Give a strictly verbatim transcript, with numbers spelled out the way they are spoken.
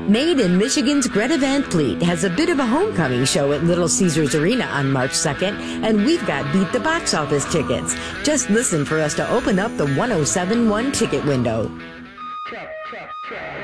Made in Michigan's Greta Van Fleet has a bit of a homecoming show at Little Caesars Arena on March second, and we've got Beat the Box Office tickets. Just listen for us to open up the one oh seven one ticket window. Check, check, check.